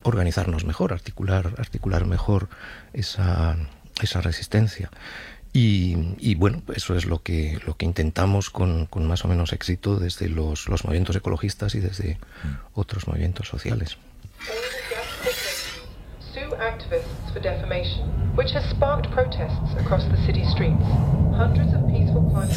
organizarnos mejor, articular mejor esa resistencia. Y bueno, eso es lo que intentamos con más o menos éxito desde los movimientos ecologistas y desde otros movimientos sociales. Sue activists for defamation, which has sparked protests across the city streets. Hundreds of peaceful climate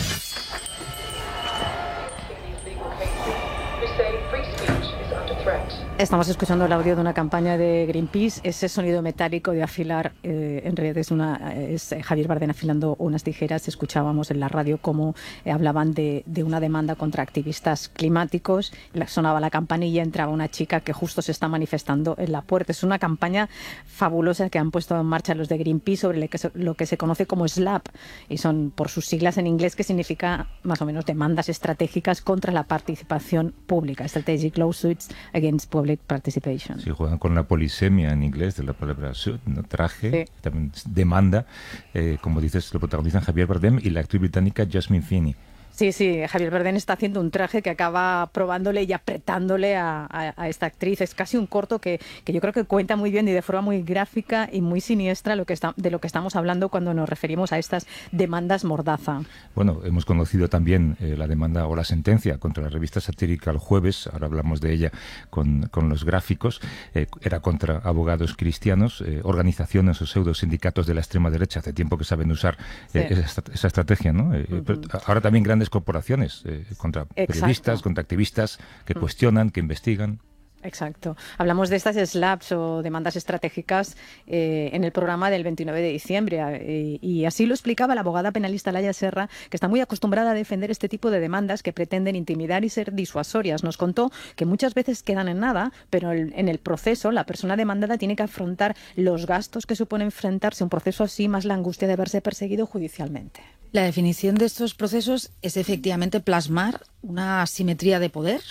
these legal cases who say free speech is under threat. Estamos escuchando el audio de una campaña de Greenpeace. Ese sonido metálico de afilar, en realidad es Javier Bardén afilando unas tijeras. Escuchábamos en la radio cómo hablaban de una demanda contra activistas climáticos. Sonaba la campanilla, entraba una chica que justo se está manifestando en la puerta. Es una campaña fabulosa que han puesto en marcha los de Greenpeace sobre lo que se conoce como SLAP, y son por sus siglas en inglés, que significa más o menos demandas estratégicas contra la participación pública, Strategic Lawsuits Against Public Participation. Sí, juegan con la polisemia en inglés de la palabra suit, ¿no? Traje, sí. También demanda, como dices, lo protagonizan Javier Bardem y la actriz británica Jasmine Finney. Sí, Javier Bardem está haciendo un traje que acaba probándole y apretándole a esta actriz. Es casi un corto que yo creo que cuenta muy bien y de forma muy gráfica y muy siniestra de lo que estamos hablando cuando nos referimos a estas demandas mordaza. Bueno, hemos conocido también la demanda o la sentencia contra la revista satírica El Jueves, ahora hablamos de ella con los gráficos, era contra abogados cristianos, organizaciones o pseudo sindicatos de la extrema derecha, hace tiempo que saben usar esa estrategia, ¿no? Pero ahora también grandes corporaciones contra periodistas, contra activistas que cuestionan, que investigan. Exacto. Hablamos de estas SLAPs o demandas estratégicas en el programa del 29 de diciembre y así lo explicaba la abogada penalista Laia Serra, que está muy acostumbrada a defender este tipo de demandas que pretenden intimidar y ser disuasorias. Nos contó que muchas veces quedan en nada, pero en el proceso la persona demandada tiene que afrontar los gastos que supone enfrentarse a un proceso así, más la angustia de verse perseguido judicialmente. La definición de estos procesos es efectivamente plasmar una asimetría de poder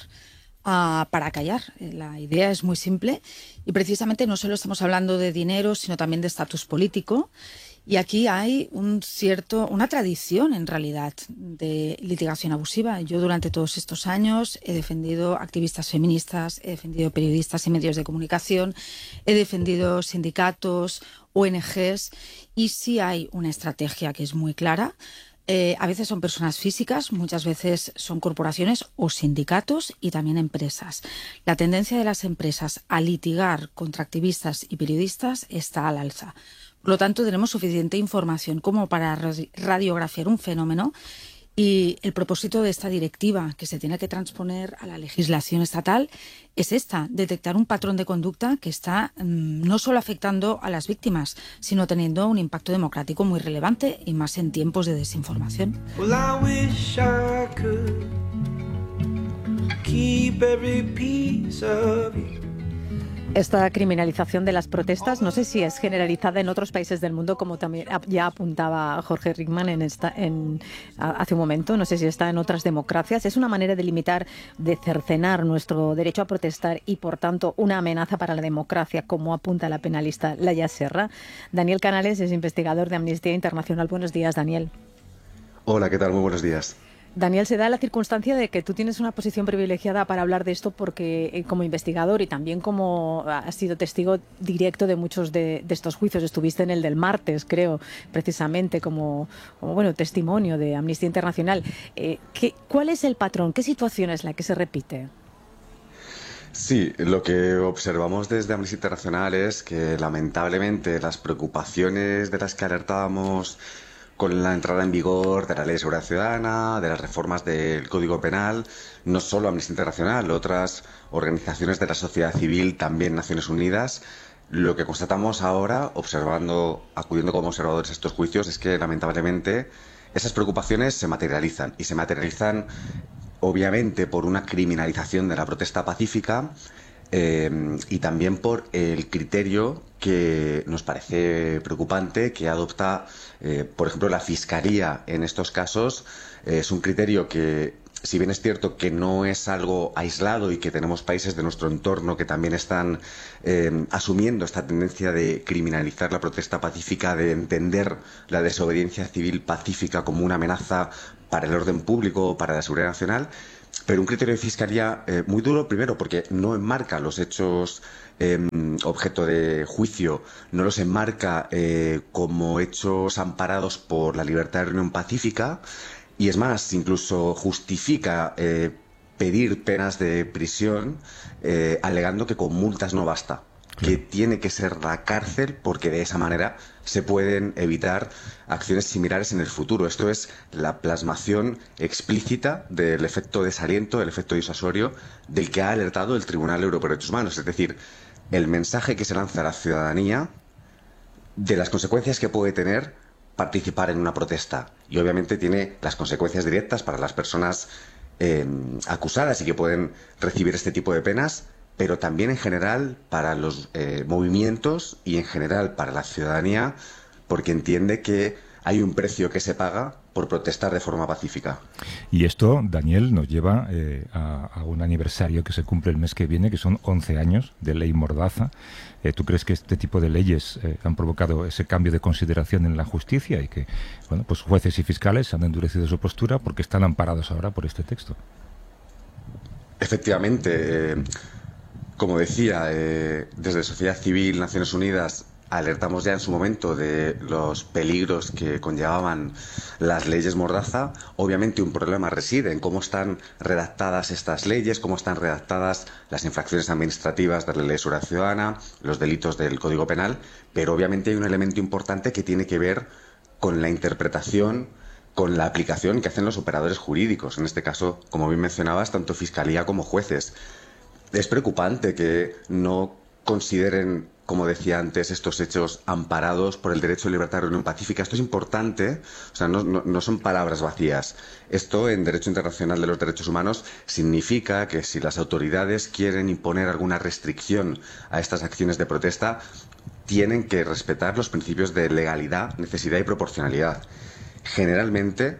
para callar. La idea es muy simple y precisamente no solo estamos hablando de dinero, sino también de estatus político. Y aquí hay una tradición, en realidad, de litigación abusiva. Yo durante todos estos años he defendido activistas feministas, he defendido periodistas y medios de comunicación, he defendido sindicatos, ONGs, y sí hay una estrategia que es muy clara. A veces son personas físicas, muchas veces son corporaciones o sindicatos y también empresas. La tendencia de las empresas a litigar contra activistas y periodistas está al alza. Por lo tanto, tenemos suficiente información como para radiografiar un fenómeno y el propósito de esta directiva que se tiene que transponer a la legislación estatal es detectar un patrón de conducta que está no solo afectando a las víctimas, sino teniendo un impacto democrático muy relevante y más en tiempos de desinformación. Well, I wish I could keep every piece of you. Esta criminalización de las protestas, no sé si es generalizada en otros países del mundo, como también ya apuntaba Jorge Rickman hace un momento. No sé si está en otras democracias. Es una manera de limitar, de cercenar nuestro derecho a protestar y, por tanto, una amenaza para la democracia, como apunta la penalista Laia Serra. Daniel Canales es investigador de Amnistía Internacional. Buenos días, Daniel. Hola, ¿qué tal? Muy buenos días. Daniel, se da la circunstancia de que tú tienes una posición privilegiada para hablar de esto porque como investigador y también como has sido testigo directo de muchos de estos juicios, estuviste en el del martes, creo, precisamente como testimonio de Amnistía Internacional. ¿Cuál es el patrón? ¿Qué situación es la que se repite? Sí, lo que observamos desde Amnistía Internacional es que lamentablemente las preocupaciones de las que alertábamos con la entrada en vigor de la Ley de Seguridad Ciudadana, de las reformas del Código Penal, no solo Amnistía Internacional, otras organizaciones de la sociedad civil, también Naciones Unidas, lo que constatamos ahora, acudiendo como observadores a estos juicios, es que lamentablemente esas preocupaciones se materializan, y se materializan obviamente por una criminalización de la protesta pacífica, y también por el criterio que nos parece preocupante que adopta, por ejemplo, la Fiscalía en estos casos. Es un criterio que, si bien es cierto que no es algo aislado y que tenemos países de nuestro entorno que también están asumiendo esta tendencia de criminalizar la protesta pacífica, de entender la desobediencia civil pacífica como una amenaza para el orden público o para la seguridad nacional, pero un criterio de fiscalía muy duro, primero porque no enmarca los hechos objeto de juicio, no los enmarca como hechos amparados por la libertad de reunión pacífica, y es más, incluso justifica pedir penas de prisión alegando que con multas no basta, que tiene que ser la cárcel porque de esa manera se pueden evitar acciones similares en el futuro. Esto es la plasmación explícita del efecto desaliento, del efecto disuasorio del que ha alertado el Tribunal Europeo de Derechos Humanos. Es decir, el mensaje que se lanza a la ciudadanía de las consecuencias que puede tener participar en una protesta. Y obviamente tiene las consecuencias directas para las personas acusadas y que pueden recibir este tipo de penas, pero también en general para los movimientos y en general para la ciudadanía, porque entiende que hay un precio que se paga por protestar de forma pacífica. Y esto, Daniel, nos lleva a un aniversario que se cumple el mes que viene, que son 11 años de Ley Mordaza. ¿Tú crees que este tipo de leyes han provocado ese cambio de consideración en la justicia y que, bueno, pues jueces y fiscales han endurecido su postura porque están amparados ahora por este texto? Efectivamente, como decía, desde Sociedad Civil, Naciones Unidas, alertamos ya en su momento de los peligros que conllevaban las leyes Mordaza. Obviamente un problema reside en cómo están redactadas estas leyes, cómo están redactadas las infracciones administrativas de la Ley de Seguridad Ciudadana, los delitos del Código Penal, pero obviamente hay un elemento importante que tiene que ver con la interpretación, con la aplicación que hacen los operadores jurídicos. En este caso, como bien mencionabas, tanto Fiscalía como jueces. Es preocupante que no consideren, como decía antes, estos hechos amparados por el derecho de libertad de reunión pacífica. Esto es importante, o sea, no son palabras vacías. Esto, en Derecho Internacional de los Derechos Humanos, significa que si las autoridades quieren imponer alguna restricción a estas acciones de protesta, tienen que respetar los principios de legalidad, necesidad y proporcionalidad. Generalmente,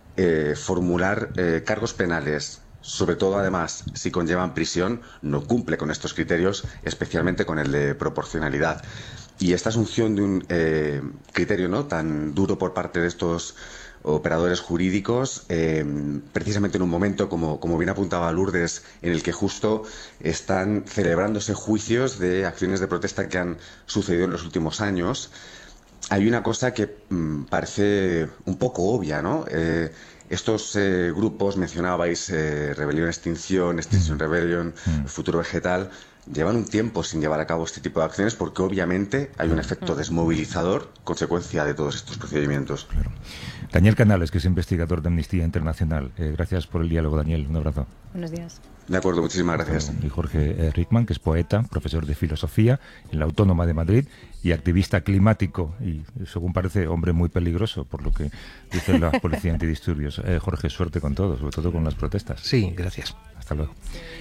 formular cargos penales, sobre todo además si conllevan prisión, no cumple con estos criterios, especialmente con el de proporcionalidad. Y esta asunción de un criterio no tan duro por parte de estos operadores jurídicos, precisamente en un momento, como bien apuntaba Lourdes, en el que justo están celebrándose juicios de acciones de protesta que han sucedido en los últimos años, hay una cosa que parece un poco obvia, ¿no? Estos grupos, mencionabais Rebelión Extinción, Extinction Rebellion, Futuro Vegetal, llevan un tiempo sin llevar a cabo este tipo de acciones porque obviamente hay un efecto desmovilizador consecuencia de todos estos procedimientos. Claro. Daniel Canales, que es investigador de Amnistía Internacional. Gracias por el diálogo, Daniel. Un abrazo. Buenos días. De acuerdo, muchísimas gracias. Y Jorge Rickman, que es poeta, profesor de filosofía en la Autónoma de Madrid y activista climático y, según parece, hombre muy peligroso, por lo que dice la policía antidisturbios. Jorge, suerte con todo, sobre todo con las protestas. Sí, gracias. Hasta luego.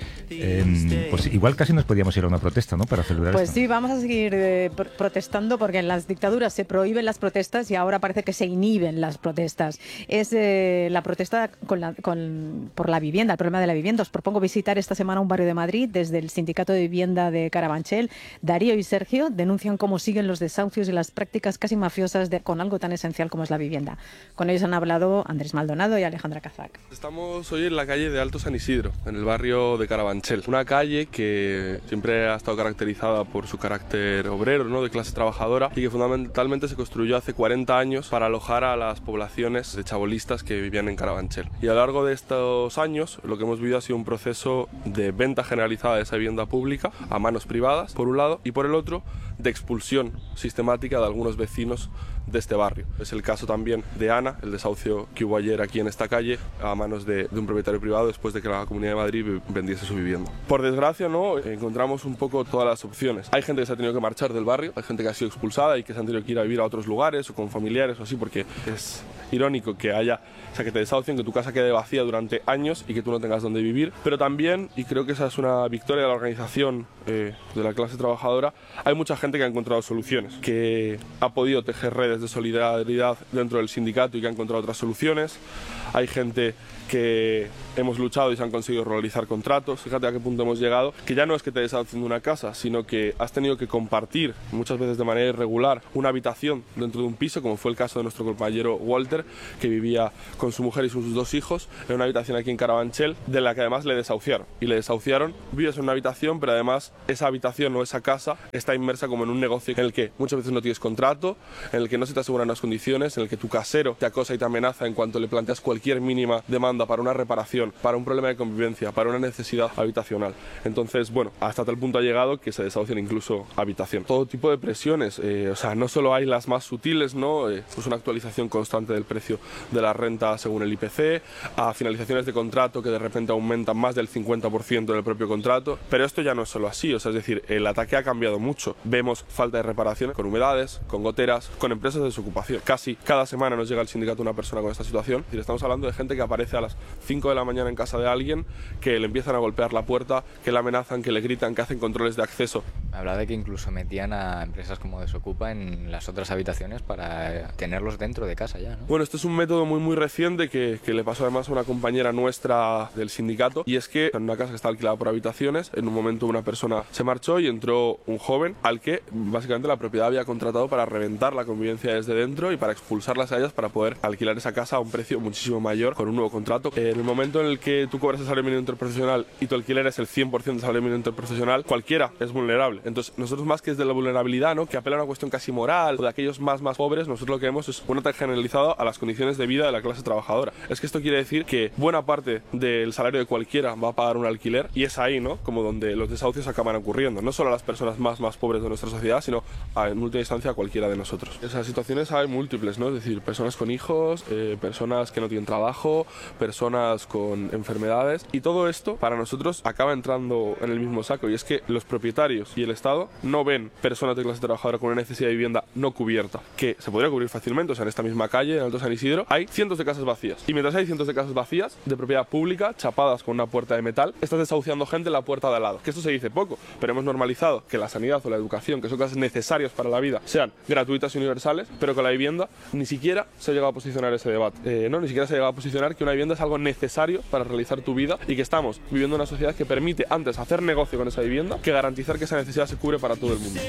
Pues igual casi nos podíamos ir a una protesta, ¿no?, para celebrar Pues esto. sí, vamos a seguir protestando porque en las dictaduras se prohíben las protestas y ahora parece que se inhiben las protestas. Es la protesta por la vivienda, el problema de la vivienda. Os propongo visitar esta semana un barrio de Madrid desde el Sindicato de Vivienda de Carabanchel. Darío y Sergio denuncian cómo siguen los desahucios y las prácticas casi mafiosas con algo tan esencial como es la vivienda. Con ellos han hablado Andrés Maldonado y Alejandra Cazac. Estamos hoy en la calle de Alto San Isidro, en el barrio de Carabanchel. Una calle que siempre ha estado caracterizada por su carácter obrero, ¿no?, de clase trabajadora, y que fundamentalmente se construyó hace 40 años para alojar a las poblaciones de chabolistas que vivían en Carabanchel. Y a lo largo de estos años lo que hemos vivido ha sido un proceso de venta generalizada de esa vivienda pública a manos privadas, por un lado, y por el otro, de expulsión sistemática de algunos vecinos de este barrio. Es el caso también de Ana, el desahucio que hubo ayer aquí en esta calle a manos de un propietario privado después de que la Comunidad de Madrid vendiese su vivienda. Por desgracia, no encontramos un poco todas las opciones. Hay gente que se ha tenido que marchar del barrio, hay gente que ha sido expulsada y que se han tenido que ir a vivir a otros lugares o con familiares o así, porque es irónico que que te desahucien, que tu casa quede vacía durante años y que tú no tengas dónde vivir. Pero también, y creo que esa es una victoria de la organización de la clase trabajadora, hay mucha gente gente que ha encontrado soluciones, que ha podido tejer redes de solidaridad dentro del sindicato y que ha encontrado otras soluciones. Hay gente que hemos luchado y se han conseguido realizar contratos. Fíjate a qué punto hemos llegado, que ya no es que te deshacen de una casa, sino que has tenido que compartir, muchas veces de manera irregular, una habitación dentro de un piso, como fue el caso de nuestro compañero Walter, que vivía con su mujer y sus 2 hijos en una habitación aquí en Carabanchel, de la que además le desahuciaron. Y le desahuciaron, vives en una habitación, pero además esa habitación o esa casa está inmersa como en un negocio en el que muchas veces no tienes contrato, en el que no se te aseguran las condiciones, en el que tu casero te acosa y te amenaza en cuanto le planteas cualquier mínima demanda para una reparación, para un problema de convivencia, para una necesidad habitacional. Entonces, bueno, hasta tal punto ha llegado que se desahucian incluso habitación. Todo tipo de presiones, o sea, no solo hay las más sutiles, ¿no? Pues una actualización constante del precio de la renta según el IPC, a finalizaciones de contrato que de repente aumentan más del 50% del propio contrato, pero esto ya no es solo así, o sea, es decir, el ataque ha cambiado mucho. Vemos falta de reparación con humedades, con goteras, con empresas de desocupación. Casi cada semana nos llega al sindicato una persona con esta situación, y estamos hablando de gente que aparece a las 5 de la mañana en casa de alguien, que le empiezan a golpear la puerta, que le amenazan, que le gritan, que hacen controles de acceso. Hablaba de que incluso metían a empresas como Desocupa en las otras habitaciones para tenerlos dentro de casa ya, ¿no? Bueno, este es un método muy reciente que le pasó además a una compañera nuestra del sindicato, y es que en una casa que está alquilada por habitaciones, en un momento una persona se marchó y entró un joven al que básicamente la propiedad había contratado para reventar la convivencia desde dentro y para expulsarlas a ellas para poder alquilar esa casa a un precio muchísimo mayor con un nuevo contrato. En el momento en el que tú cobras el salario mínimo interprofesional y tu alquiler es el 100% del salario mínimo interprofesional, cualquiera es vulnerable. Entonces nosotros, más que desde la vulnerabilidad, ¿no?, que apela a una cuestión casi moral o de aquellos más pobres, nosotros lo que vemos es un ataque generalizado a las condiciones de vida de la clase trabajadora. Es que esto quiere decir que buena parte del salario de cualquiera va a pagar un alquiler, y es ahí, ¿no?, como donde los desahucios acaban ocurriendo, no solo a las personas más pobres de nuestra sociedad, sino en última instancia a cualquiera de nosotros. Esas situaciones hay múltiples, ¿no?, es decir, personas con hijos, personas que no tienen trabajo, personas con enfermedades, y todo esto para nosotros acaba entrando en el mismo saco, y es que los propietarios y el Estado no ven personas de clase trabajadora con una necesidad de vivienda no cubierta, que se podría cubrir fácilmente. O sea, en esta misma calle, en Alto San Isidro, hay cientos de casas vacías, y mientras hay cientos de casas vacías de propiedad pública, chapadas con una puerta de metal, estás desahuciando gente en la puerta de al lado. Que esto se dice poco, pero hemos normalizado que la sanidad o la educación, que son cosas necesarias para la vida, sean gratuitas y universales, pero con la vivienda ni siquiera se ha llegado a posicionar ese debate. Ni siquiera se ha llegado a posicionar que una vivienda es algo necesario para realizar tu vida, y que estamos viviendo una sociedad que permite antes hacer negocio con esa vivienda que garantizar que esa necesidad se cubre para todo el mundo.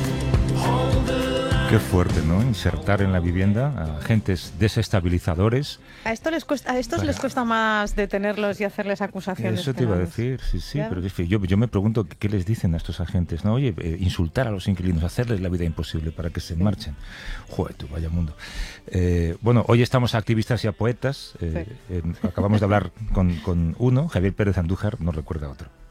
Qué fuerte, ¿no? Insertar en la vivienda a agentes desestabilizadores. A estos les cuesta más detenerlos y hacerles acusaciones. Eso te iba a decir, sí, pero yo me pregunto qué les dicen a estos agentes, ¿no? Oye, insultar a los inquilinos, hacerles la vida imposible para que se marchen. Joder, tú, vaya mundo. Bueno, hoy estamos a activistas y a poetas. Acabamos de hablar con uno, Javier Pérez Andújar, no recuerda otro.